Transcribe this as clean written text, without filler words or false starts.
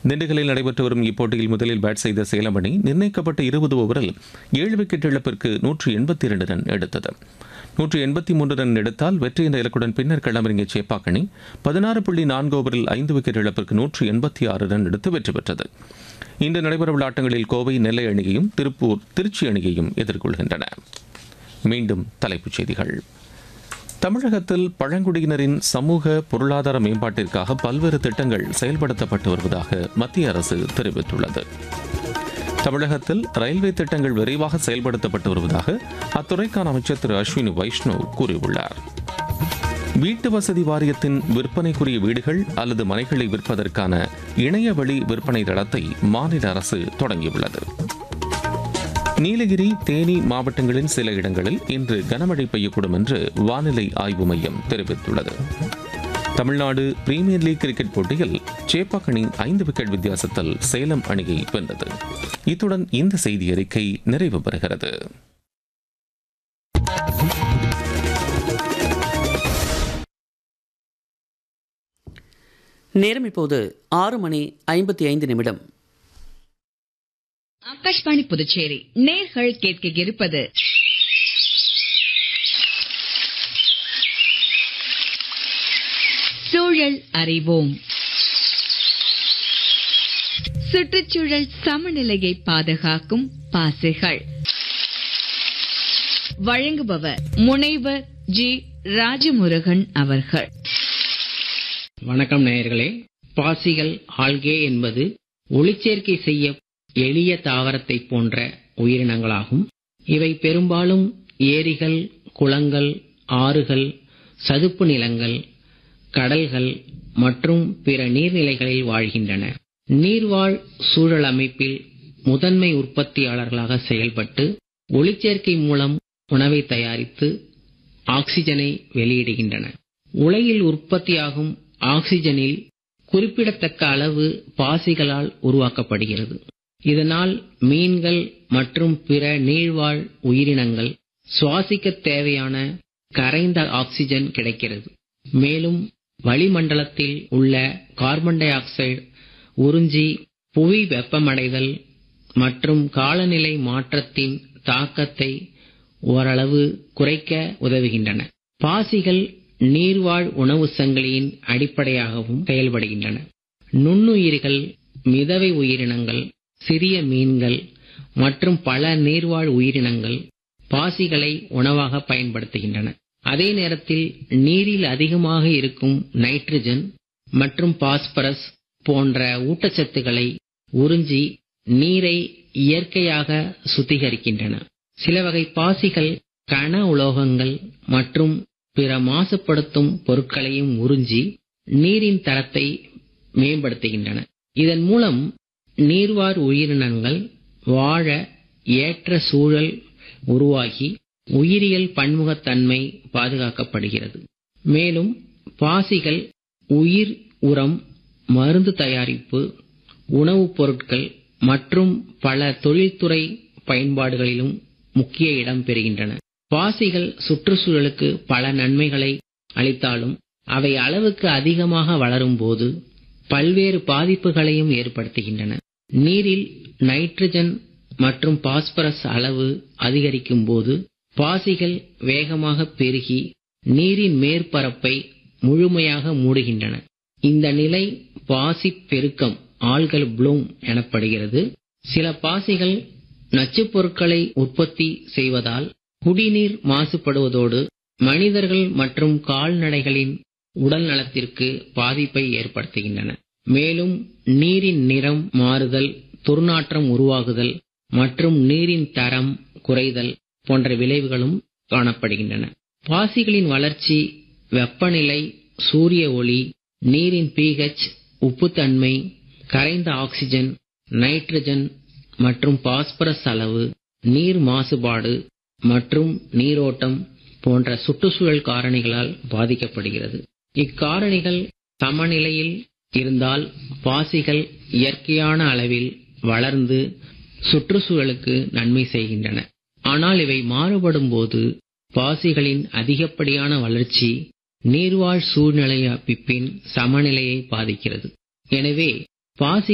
திண்டுக்கல்லில் நடைபெற்று வரும் இப்போட்டியில் முதலில் பேட் செய்த சேலம் அணி நிர்ணயிக்கப்பட்ட 20 ஓவரில் 7 விக்கெட் இழப்பிற்கு 182 ரன் எடுத்தது. 183 ரன் எடுத்தால் வெற்றி என்ற இலக்குடன் பின்னர் களமிறங்கிய சேப்பாக் அணி 16.4 ஓவரில் 5 விக்கெட் இழப்பிற்கு 186 ரன் எடுத்து வெற்றி பெற்றது. இன்று நடைபெறவுள்ள ஆட்டங்களில் கோவை நெல்லை அணியையும் திருப்பூர் திருச்சி அணியையும் எதிர்கொள்கின்றன. மீண்டும் தலைப்புச் செய்திகள். தமிழகத்தில் பழங்குடியினரின் சமூக பொருளாதார மேம்பாட்டிற்காக பல்வேறு திட்டங்கள் செயல்படுத்தப்பட்டு வருவதாக மத்திய அரசு தெரிவித்துள்ளது. தமிழகத்தில் ரயில்வே திட்டங்கள் விரைவாக செயல்படுத்தப்பட்டு வருவதாக அத்துறைக்கான அமைச்சர் திரு அஸ்வினி வைஷ்ணவ் கூறியுள்ளார். வீட்டு வசதி வாரியத்தின் விற்பனைக்குரிய வீடுகள் அல்லது மனைகளை விற்பதற்கான இணையவழி விற்பனை தளத்தை மாநில அரசு தொடங்கியுள்ளது. நீலகிரி, தேனி மாவட்டங்களின் சில இடங்களில் இன்று கனமழை பெய்யக்கூடும் என்று வானிலை ஆய்வு மையம் தெரிவித்துள்ளது. தமிழ்நாடு பிரீமியர் லீக் கிரிக்கெட் போட்டியில் சேப்பாக் அணி 5 விக்கெட் வித்தியாசத்தில் சேலம் அணியை வென்றது. இத்துடன் இந்த செய்தி அறிக்கை நிறைவு பெறுகிறது. நேரம் இப்போது 6:55. ஆகாஷ்வாணி புதுச்சேரி நேர்கள் கேட்க இருப்பது சூழல் அறிவோம். சுற்றுச்சூழல் சமநிலையை பாதுகாக்கும் பாசிகள். வழங்குபவர் முனைவர் ஜி. ராஜமுருகன் அவர்கள். வணக்கம் நேயர்களே. பாசிகள் ஆல்கே என்பது ஒளிச்சேர்க்கை செய்ய எளிய தாவரத்தை போன்ற உயிரினங்களாகும். இவை பெரும்பாலும் ஏரிகள், குளங்கள், ஆறுகள், சதுப்பு நிலங்கள், கடல்கள் மற்றும் பிற நீர்நிலைகளில் வாழ்கின்றன. நீர்வாழ் சூழல் அமைப்பில் முதன்மை உற்பத்தியாளர்களாக செயல்பட்டு ஒளிச்சேர்க்கை மூலம் உணவை தயாரித்து ஆக்சிஜனை வெளியிடுகின்றன. உலகில் உற்பத்தியாகும் ஆக்சிஜனில் குறிப்பிடத்தக்க அளவு பாசிகளால் உருவாக்கப்படுகிறது. இதனால் மீன்கள் மற்றும் பிற நீர்வாழ் உயிரினங்கள் சுவாசிக்க தேவையான கரைந்த ஆக்சிஜன் கிடைக்கிறது. மேலும் வளிமண்டலத்தில் உள்ள கார்பன் டை ஆக்சைடு உறிஞ்சி புவி வெப்பமடைதல் மற்றும் காலநிலை மாற்றத்தின் தாக்கத்தை ஓரளவு குறைக்க உதவுகின்றன. பாசிகள் நீர்வாழ் உணவு சங்கிலியின் அடிப்படையாகவும் செயல்படுகின்றன. நுண்ணுயிரிகள், மிதவை உயிரினங்கள், சிறிய மீன்கள் மற்றும் பல நீர்வாழ் உயிரினங்கள் பாசிகளை உணவாக பயன்படுத்துகின்றன. அதே நேரத்தில் நீரில் அதிகமாக இருக்கும் நைட்ரஜன் மற்றும் பாஸ்பரஸ் போன்ற ஊட்டச்சத்துக்களை உறிஞ்சி நீரை இயற்கையாக சுத்திகரிக்கின்றன. சில வகை பாசிகள் கன உலோகங்கள் மற்றும் பிற மாசுபடுத்தும் பொருட்களையும் உறிஞ்சி நீரின் தரத்தை மேம்படுத்துகின்றன. இதன் மூலம் நீர்வாழ் உயிரினங்கள் வாழ ஏற்ற சூழல் உருவாகி உயிரியல் பன்முகத்தன்மை பாதுகாக்கப்படுகிறது. மேலும் பாசிகள் உயிர் உரம், மருந்து தயாரிப்பு, உணவுப் பொருட்கள் மற்றும் பல தொழில்துறை பயன்பாடுகளிலும் முக்கிய இடம் பெறுகின்றன. பாசிகள் சுற்றுச்சூழலுக்கு பல நன்மைகளை அளித்தாலும் அவை அளவுக்கு அதிகமாக வளரும் போது பல்வேறு பாதிப்புகளையும் ஏற்படுத்துகின்றன. நீரில் நைட்ரஜன் மற்றும் பாஸ்பரஸ் அளவு அதிகரிக்கும் போது பாசிகள் வேகமாக பெருகி நீரின் மேற்பரப்பை முழுமையாக மூடுகின்றன. இந்த நிலை பாசி பெருக்கம், ஆல்கல் ப்ளூம் எனப்படுகிறது. சில பாசிகள் நச்சுப் பொருட்களை உற்பத்தி செய்வதால் குடிநீர் மாசுபடுவதோடு மனிதர்கள் மற்றும் கால்நடைகளின் உடல் நலத்திற்கு பாதிப்பை ஏற்படுத்துகின்றன. மேலும் நீரின் நிறம் மாறுதல், துர்நாற்றம் உருவாகுதல் மற்றும் நீரின் தரம் குறைதல் போன்ற விளைவுகளும் காணப்படுகின்றன. பாசிகளின் வளர்ச்சி வெப்பநிலை, சூரிய ஒளி, நீரின் pH, உப்புத்தன்மை, கரைந்த ஆக்சிஜன், நைட்ரஜன் மற்றும் பாஸ்பரஸ் அளவு, நீர் மாசுபாடு மற்றும் நீரோட்டம் போன்ற சுற்றுச்சூழல் காரணிகளால் பாதிக்கப்படுகிறது. இக்காரணிகள் சமநிலையில் இருந்தால் பாசிகள் இயற்கையான அளவில் வளர்ந்து சுற்றுச்சூழலுக்கு நன்மை செய்கின்றன. ஆனால் இவை மாறுபடும் போது பாசிகளின் அதிகப்படியான வளர்ச்சி நீர்வாழ் சூழ்நிலை அமைப்பின் சமநிலையை பாதிக்கிறது. எனவே பாசி